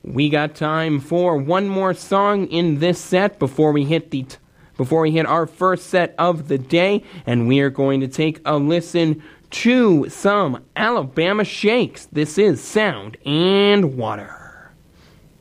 We got time for one more song in this set before we hit our first set of the day, and we are going to take a listen to some Alabama Shakes. This is Sound and Water.